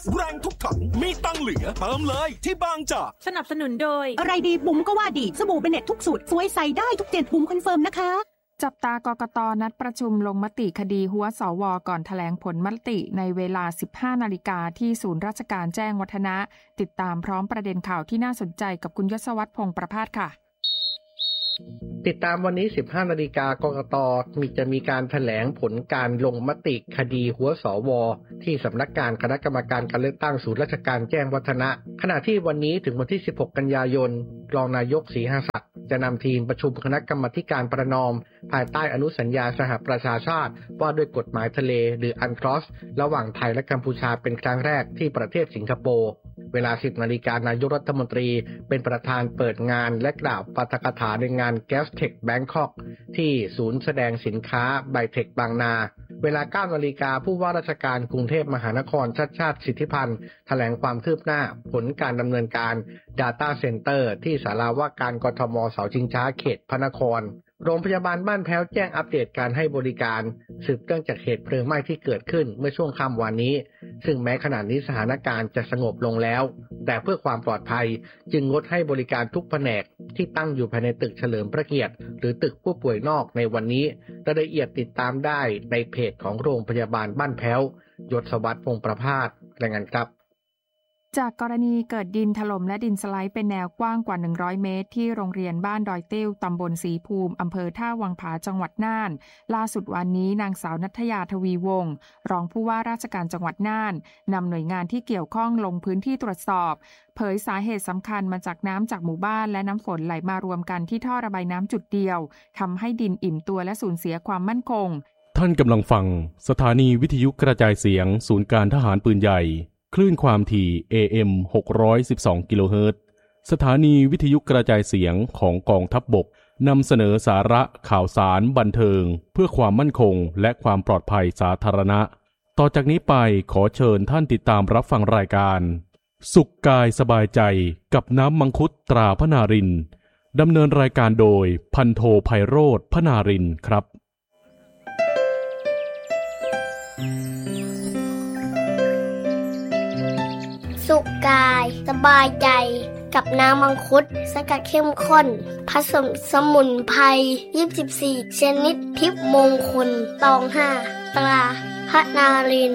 แรงทุกถังมีตังเหลือเติมเลยที่บางจากสนับสนุนโดยอะไรดีบุ๋มก็ว่าดีสบู่เบเน็ตทุกสูตรสวยใส่ได้ทุก7บุ๋มคอนเฟิร์มนะคะจับตากกต.นัดประชุมลงมติคดีหัวสว.ก่อนแถลงผลมติในเวลา 15 นาฬิกาที่ศูนย์ราชการแจ้งวัฒนะติดตามพร้อมประเด็นข่าวที่น่าสนใจกับคุณยศวัฒน์พงษ์ประภาสค่ะติดตามวันนี้ 15 นาฬิกากกต.จะมีการแถลงผลการลงมติคดีหัวสว.ที่สำนักงานคณะกรรมการการเลือกตั้งศูนย์ราชการแจ้งวัฒนะขณะที่วันนี้ถึงวันที่ 16 กันยายนรองนายกศรีหศักดิ์จะนำทีมประชุมคณะกรรมาการประนอมภายใต้อนุสัญญาสหประชาชาติว่าด้วยกฎหมายทะเลหรือ UNCLOS ระหว่างไทยและกัมพูชาเป็นครั้งแรกที่ประเทศสิงคโปร์เวลา 10 นาฬิกานายกรัฐมนตรีเป็นประธานเปิดงานและกล่าวปาฐกถาในงาน Gastech Bangkok ที่ศูนย์แสดงสินค้า Bytech บางนาเวลา 9 นาฬิกาผู้ว่าราชการกรุงเทพมหานครชัชชาติสิทธิพันธ์แถลงความคืบหน้าผลการดำเนินการ Data Center ที่ศาลาว่าการกทม.เสาชิงช้าเขตพระนครโรงพยาบาลบ้านแพ้วแจ้งอัปเดตการให้บริการสืบเนื่องจากเหตุเพลิงไหม้ที่เกิดขึ้นเมื่อช่วงค่ำวันนี้ซึ่งแม้ขณะนี้สถานการณ์จะสงบลงแล้วแต่เพื่อความปลอดภัยจึงงดให้บริการทุกแผนกที่ตั้งอยู่ภายในตึกเฉลิมพระเกียรติหรือตึกผู้ป่วยนอกในวันนี้รายละเอียดติดตามได้ในเพจของโรงพยาบาลบ้านแพ้วยศวัฒน์พงษ์ประภาสรายงานครับจากกรณีเกิดดินถล่มและดินสไลด์เป็นแนวกว้างกว่า100เมตรที่โรงเรียนบ้านดอยติ้วตำบลศรีภูมิอำเภอท่าวังผาจังหวัดน่านล่าสุดวันนี้นางสาวณัฐยาทวีวงศ์รองผู้ว่าราชการจังหวัดน่านนำหน่วยงานที่เกี่ยวข้องลงพื้นที่ตรวจสอบเผยสาเหตุสำคัญมาจากน้ำจากหมู่บ้านและน้ำฝนไหลมารวมกันที่ท่อระบายน้ำจุดเดียวทำให้ดินอิ่มตัวและสูญเสียความมั่นคงท่านกำลังฟังสถานีวิทยุกระจายเสียงศูนย์การทหารปืนใหญ่คลื่นความถี่ AM 612 กิโลเฮิรตซ์สถานีวิทยุกระจายเสียงของกองทัพบกนำเสนอสาระข่าวสารบันเทิงเพื่อความมั่นคงและความปลอดภัยสาธารณะต่อจากนี้ไปขอเชิญท่านติดตามรับฟังรายการสุขกายสบายใจกับน้ำมังคุดตราพนารินดำเนินรายการโดยพันโทไพโรจน์พนารินครับสุขกายสบายใจกับน้ำมังคุดสกัดเข้มข้นผสมสมุนไพร24ชนิดทิพย์มงคลตอง5ตราพระนาริน